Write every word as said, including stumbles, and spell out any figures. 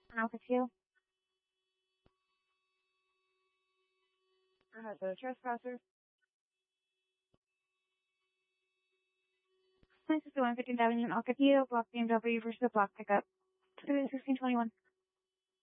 Alpha two. I have the trespasser. This is the one fifteenth Avenue in Alcatillo, block B M W versus the block pickup. sixteen twenty-one.